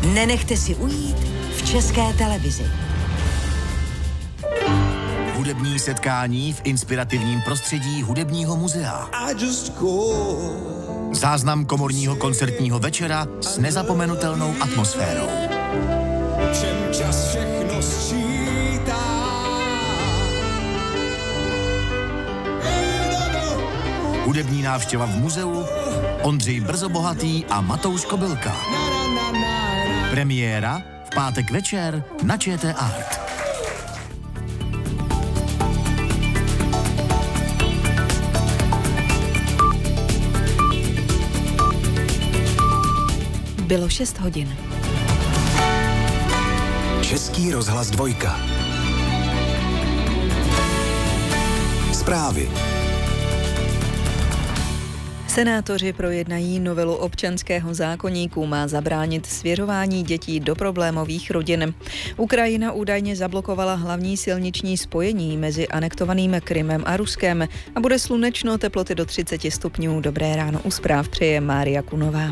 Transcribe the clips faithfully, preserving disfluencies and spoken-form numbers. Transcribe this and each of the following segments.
Nenechte si ujít v České televizi. Hudební setkání v inspirativním prostředí Hudebního muzea. Záznam komorního koncertního večera s nezapomenutelnou atmosférou. Všem čas všechno sčítá. Hudební návštěva v muzeu, Ondřej Brzobohatý a Matouš Kobylka. Premiéra v pátek večer na ČT Art. Bylo šest hodin. Český rozhlas dvojka. Zprávy. Senátoři projednají novelu občanského zákoníku, má zabránit svěřování dětí do problémových rodin. Ukrajina údajně zablokovala hlavní silniční spojení mezi anektovaným Krymem a Ruskem a bude slunečno, teploty do třicet stupňů. Dobré ráno, u zpráv přeje Mária Kunová.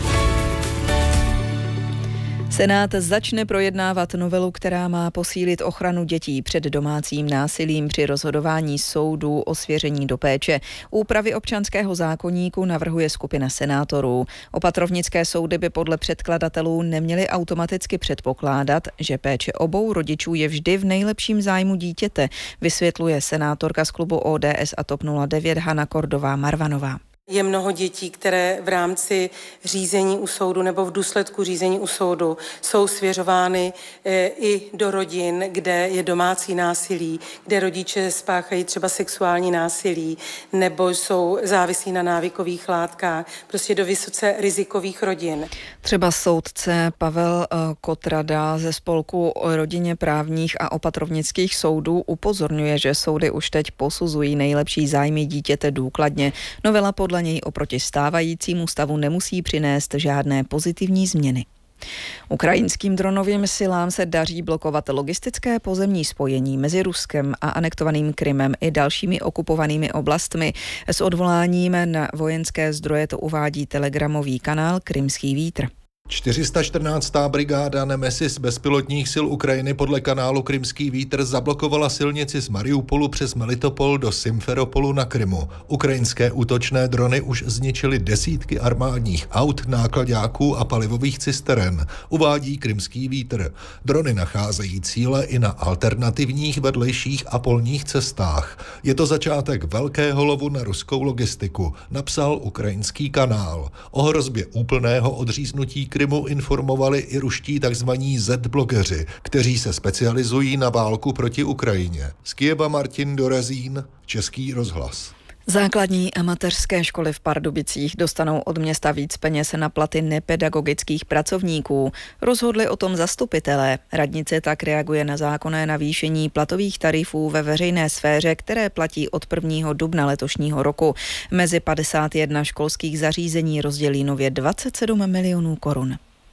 Senát začne projednávat novelu, která má posílit ochranu dětí před domácím násilím při rozhodování soudů o svěření do péče. Úpravy občanského zákoníku navrhuje skupina senátorů. Opatrovnické soudy by podle předkladatelů neměly automaticky předpokládat, že péče obou rodičů je vždy v nejlepším zájmu dítěte, vysvětluje senátorka z klubu O D S a TOP nula devět Hana Kordová Marvanová. Je mnoho dětí, které v rámci řízení u soudu nebo v důsledku řízení u soudu jsou svěřovány e, i do rodin, kde je domácí násilí, kde rodiče spáchají třeba sexuální násilí nebo jsou závislí na návykových látkách, prostě do vysoce rizikových rodin. Třeba soudce Pavel Kotrada ze spolku o rodině právních a opatrovnických soudů upozorňuje, že soudy už teď posuzují nejlepší zájmy dítěte důkladně. Novela podle něj oproti stávajícímu stavu nemusí přinést žádné pozitivní změny. Ukrajinským dronovým silám se daří blokovat logistické pozemní spojení mezi Ruskem a anektovaným Krymem i dalšími okupovanými oblastmi. S odvoláním na vojenské zdroje to uvádí telegramový kanál Krymský vítr. čtyři sta čtrnáctá brigáda Nemesis bezpilotních sil Ukrajiny podle kanálu Krymský vítr zablokovala silnici z Mariupolu přes Melitopol do Simferopolu na Krymu. Ukrajinské útočné drony už zničily desítky armádních aut, náklaďáků a palivových cisteren, uvádí Krymský vítr. Drony nacházejí cíle i na alternativních vedlejších a polních cestách. Je to začátek velkého lovu na ruskou logistiku, napsal ukrajinský kanál. O hrozbě úplného odříznutí Krymu informovali i ruští takzvaní Z-blogeři, kteří se specializují na válku proti Ukrajině. Z Kyjeva Martin Dorezín, Český rozhlas. Základní a mateřské školy v Pardubicích dostanou od města víc peněz na platy nepedagogických pracovníků. Rozhodli o tom zastupitelé. Radnice tak reaguje na zákonné navýšení platových tarifů ve veřejné sféře, které platí od prvního dubna letošního roku. Mezi padesát jedna školských zařízení rozdělí nově dvacet sedm milionů korun.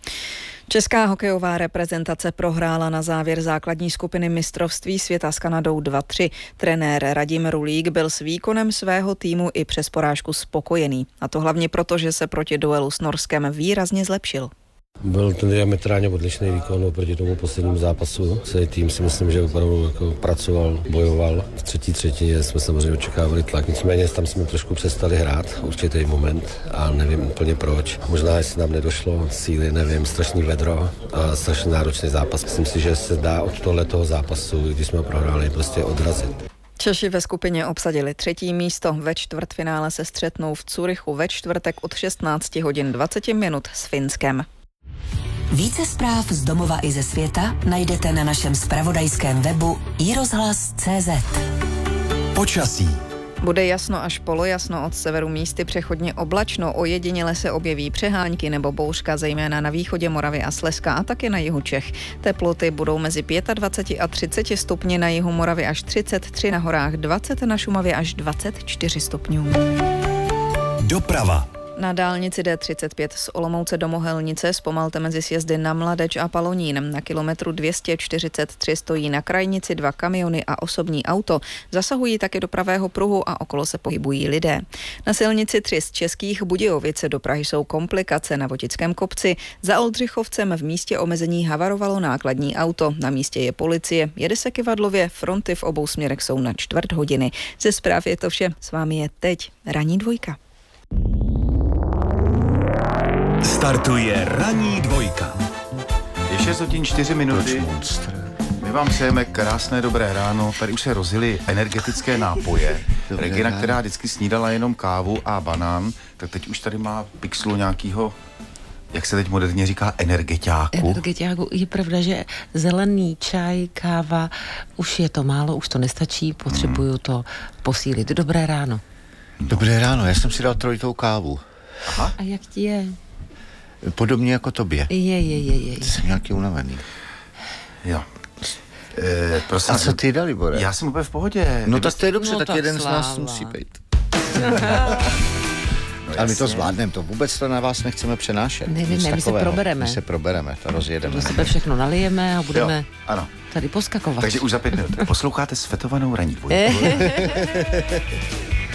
Česká hokejová reprezentace prohrála na závěr základní skupiny mistrovství světa s Kanadou dva tři. Trenér Radim Rulík byl s výkonem svého týmu i přes porážku spokojený. A to hlavně proto, že se proti duelu s Norskem výrazně zlepšil. Byl ten diametrálně odlišný výkon oproti tomu poslednímu zápasu. Celý tým si myslím, že opravdu jako pracoval, bojoval. V třetí třetině jsme samozřejmě očekávali tlak. Nicméně tam jsme trošku přestali hrát určitý moment a nevím úplně proč. Možná, jestli nám nedošlo síly, nevím, strašný vedro a strašně náročný zápas. Myslím si, že se dá od tohletoho zápasu, když jsme prohráli, prostě odrazit. Češi ve skupině obsadili třetí místo. Ve čtvrtfinále se střetnou v Curychu ve čtvrtek od šestnáct hodin dvacet minut s Finskem. Více zpráv z domova i ze světa najdete na našem zpravodajském webu i rozhlas tečka cé zet. Počasí. Bude jasno až polojasno, od severu místy přechodně oblačno, ojediněle se objeví přehánky nebo bouřka, zejména na východě Moravy a Slezska a taky na jihu Čech. Teploty budou mezi dvacet pět a třicet stupni, na jihu Moravy až třicet tři, na horách dvacet, na Šumavě až dvacet čtyři stupňů. Doprava. Na dálnici D třicet pět z Olomouce do Mohelnice zpomalte mezi sjezdy na Mladeč a Palonín. Na kilometru dvě stě čtyřicet tři stojí na krajnici dva kamiony a osobní auto. Zasahují také do pravého pruhu a okolo se pohybují lidé. Na silnici tři z Českých Budějovic do Prahy jsou komplikace na Votickém kopci. Za Oldřichovcem v místě omezení havarovalo nákladní auto. Na místě je policie. Jede se kyvadlově, fronty v obou směrech jsou na čtvrt hodiny. Ze zpráv je to vše. S vámi je teď Ranní dvojka. Startuje Ranní dvojka. Je šest hodin čtyři minuty. My vám přejeme krásné dobré ráno. Tady už se rozjeli energetické nápoje. Dobré Regina, ráno. Která vždycky snídala jenom kávu a banán, tak teď už tady má pixlu nějakýho, jak se teď moderně říká, energetiáku. Energetiáku. Je pravda, že zelený čaj, káva, už je to málo, už to nestačí, potřebuju hmm. to posílit. Dobré ráno. Dobré ráno, já jsem si dal trojitou kávu. Aha. A jak ti je? Podobně jako tobě. Je, je, je, je. Jsem nějaký unavený. Jo. E, prosím, a co ty dali, Bore? Já jsem úplně v pohodě. No tak to je dobře, no, tak, tak jeden sláva. z nás musí být. No, ale my to zvládneme, to vůbec to na vás nechceme přenášet. Nevím, ne, my se probereme. My se probereme, to rozjedeme. Do sebe všechno nalijeme a budeme jo, ano. tady poskakovat. Takže už za pět minut posloucháte svetovanou ranní dvojku.